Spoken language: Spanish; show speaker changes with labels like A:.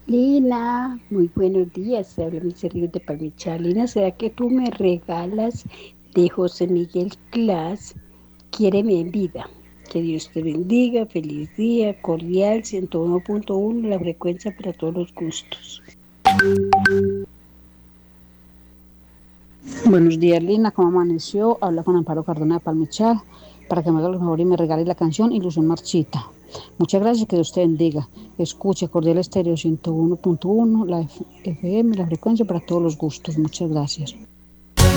A: Lina, muy buenos días. Se habla Mis Ríos de Palmicha. Lina, ¿será que tú me regalas de José Miguel Clas? Quiéreme en vida. Que Dios te bendiga. Feliz día. Cordial 101.1, la frecuencia para todos los gustos.
B: Buenos días, Lina. ¿Cómo amaneció? Habla con Amparo Cardona de Palmichal para que me haga el favor y me regale la canción Ilusión Marchita. Muchas gracias, que Dios te bendiga. Escuche Cordial Estéreo 101.1, la FM, la frecuencia para todos los gustos. Muchas gracias.